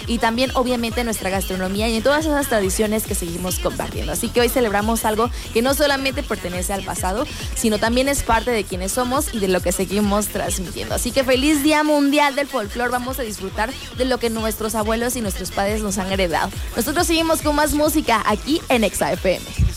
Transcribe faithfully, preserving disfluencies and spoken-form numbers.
y también obviamente en nuestra gastronomía y en todas esas tradiciones que seguimos compartiendo. Así que hoy celebramos algo que no solamente pertenece al pasado, sino también es parte de quienes somos y de lo que seguimos transmitiendo. Así que feliz Día Mundial del Folclor. Vamos a disfrutar de lo que nuestros abuelos y nuestros padres nos han heredado. Nosotros seguimos con más música aquí en Exa F M.